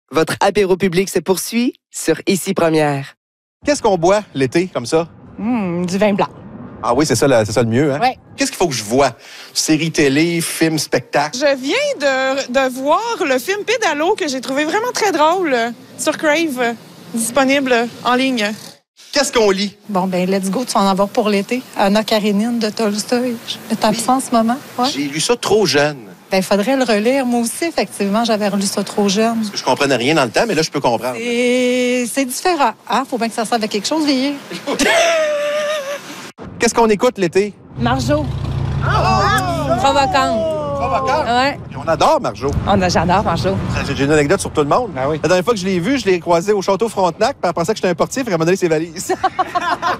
Votre apéro public se poursuit sur Ici Première. Qu'est-ce qu'on boit l'été, comme ça? Du vin blanc. Ah oui, c'est ça le mieux, hein? Oui. Qu'est-ce qu'il faut que je vois? Série télé, film, spectacle? Je viens de voir le film Pédalo que j'ai trouvé vraiment très drôle sur Crave, disponible en ligne. Qu'est-ce qu'on lit? Bon, ben let's go, tu vas en avoir pour l'été. Anna Karénine de Tolstoï. T'as ça en ce moment? Ouais. J'ai lu ça trop jeune. Ben, il faudrait le relire. Moi aussi, effectivement, j'avais relu ça trop jeune. Je comprenais rien dans le temps, mais là, je peux comprendre. Et c'est différent. Ah, faut bien que ça serve à quelque chose, vieillir. Qu'est-ce qu'on écoute l'été? Marjo. Provocante. Ouais. On adore Marjo. J'adore Marjo. J'ai une anecdote sur tout le monde. Ah oui. La dernière fois que je l'ai vu, je l'ai croisé au château Frontenac, puis elle pensait que j'étais un portier, fait qu'elle m'a donné ses valises.